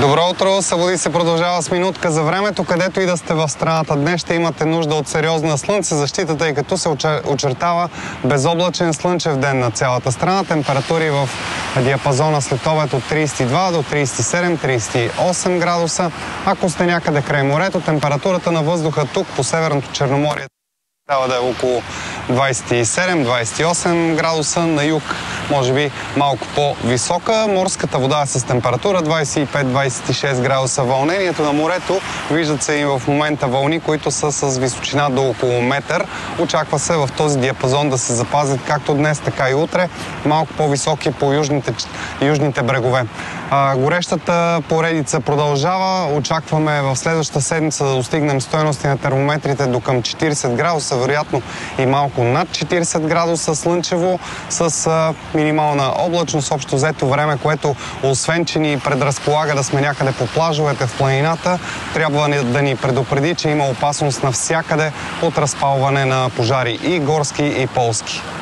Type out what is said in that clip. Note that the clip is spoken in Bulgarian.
Добро утро! Събуди се продължава с минутка за времето, където и да сте в страната. Днес ще имате нужда от сериозна слънцезащита, тъй като се очертава безоблачен слънчев ден на цялата страна. Температури в диапазона след обед от 32 до 37-38 градуса. Ако сте някъде край морето, температурата на въздуха тук по Северното Черноморие трябва да е около 27-28 градуса, на юг може би малко по-висока. Морската вода е с температура 25-26 градуса. Вълнението на морето, виждат се и в момента вълни, които са с височина до около метър. Очаква се в този диапазон да се запазят както днес, така и утре, малко по-високи по южните брегове. Горещата поредица продължава. Очакваме в следващата седмица да достигнем стойности на термометрите до към 40 градуса, вероятно и малко над 40 градуса слънчево с минимална облачност. Общо взето време, което освен, че ни предразполага да сме някъде по плажовете в планината, трябва да ни предупреди, че има опасност навсякъде от разпалване на пожари и горски, и полски.